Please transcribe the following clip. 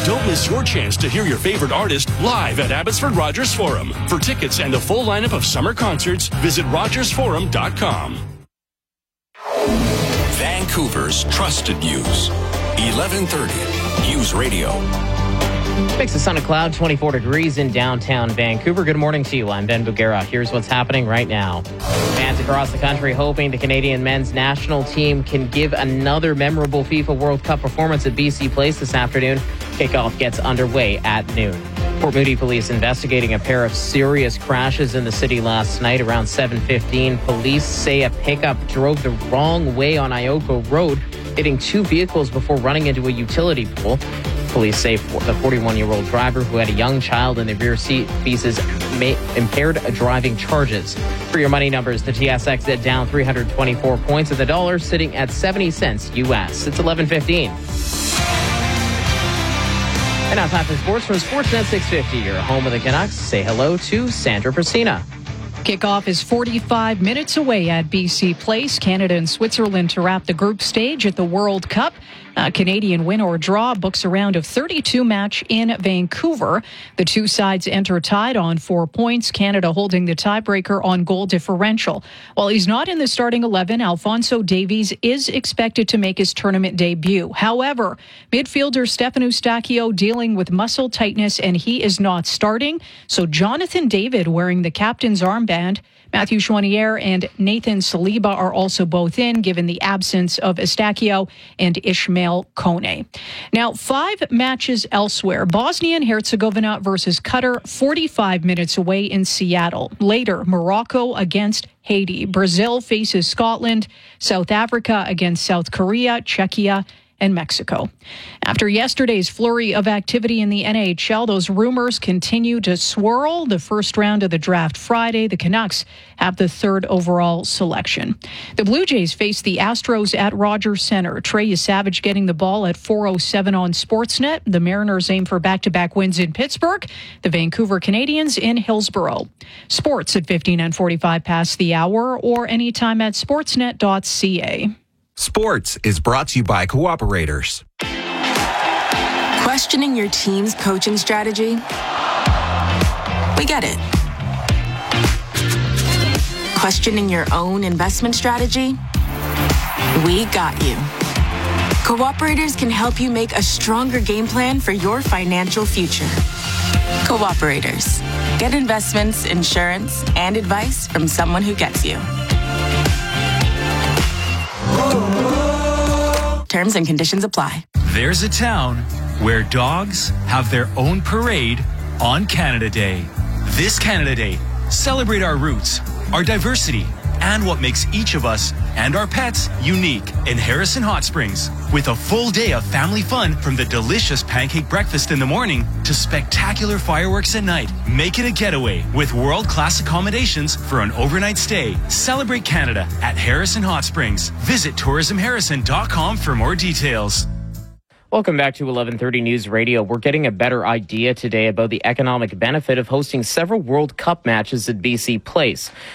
Don't miss your chance to hear your favorite artist live at Abbotsford Rogers Forum. For tickets and a full lineup of summer concerts, visit rogersforum.com. Vancouver's trusted news. 1130 News Radio. Mix of sun and cloud, 24 degrees in downtown Vancouver. Good morning to you. I'm Ben Bugera. Here's what's happening right now. Fans across the country hoping the Canadian men's national team can give another memorable FIFA World Cup performance at BC Place this afternoon. Kickoff gets underway at noon. Port Moody police investigating a pair of serious crashes in the city last night around 7:15. Police say a pickup drove the wrong way on Ioko Road, hitting two vehicles before running into a utility pole. Police say the 41-year-old driver who had a young child in the rear seat faces impaired driving charges. For your money numbers, the TSX is down 324 points and the dollar sitting at 70 cents U.S. It's 11:15. And now time for sports from Sportsnet 650, your home of the Canucks. Say hello to Sandra Persina. Kickoff is 45 minutes away at BC Place. Canada and Switzerland to wrap the group stage at the World Cup. Canadian win or draw books a round of 32 match in Vancouver. The two sides enter tied on 4 points, Canada holding the tiebreaker on goal differential. While he's not in the starting 11, Alphonso Davies is expected to make his tournament debut. However, midfielder Stefan Eustáquio dealing with muscle tightness and he is not starting. So Jonathan David wearing the captain's armband. Matthew Chouanier and Nathan Saliba are also both in, given the absence of Eustáquio and Ishmael Kone. Now, 5 matches elsewhere. Bosnia and Herzegovina versus Qatar, 45 minutes away in Seattle. Later, Morocco against Haiti. Brazil faces Scotland. South Africa against South Korea, Czechia, and Mexico. After yesterday's flurry of activity in the NHL, those rumors continue to swirl. The first round of the draft Friday, the Canucks have the 3rd overall selection. The Blue Jays face the Astros at Rogers Center. Trey Yesavage getting the ball at 4:07 on Sportsnet. The Mariners aim for back-to-back wins in Pittsburgh. The Vancouver Canadians in Hillsborough. Sports at 15 and 45 past the hour or anytime at sportsnet.ca. Sports is brought to you by Cooperators. Questioning your team's coaching strategy? We get it. Questioning your own investment strategy? We got you. Cooperators can help you make a stronger game plan for your financial future. Cooperators. Get investments, insurance, and advice from someone who gets you. Terms and conditions apply. There's a town where dogs have their own parade on Canada Day. This Canada Day, celebrate our roots, our diversity, and what makes each of us and our pets unique in Harrison Hot Springs. With a full day of family fun from the delicious pancake breakfast in the morning to spectacular fireworks at night. Make it a getaway with world-class accommodations for an overnight stay. Celebrate Canada at Harrison Hot Springs. Visit tourismharrison.com for more details. Welcome back to 1130 News Radio. We're getting a better idea today about the economic benefit of hosting several World Cup matches at BC Place.